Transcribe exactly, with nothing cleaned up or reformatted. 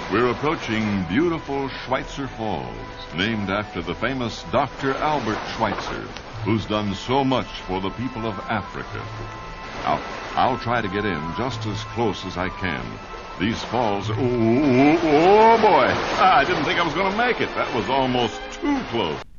We're approaching beautiful Schweitzer Falls, named after the famous Doctor Albert Schweitzer, who's done so much for the people of Africa. Now, I'll try to get in just as close as I can. These falls... Oh, oh, oh boy! I didn't think I was going to make it. That was almost too close.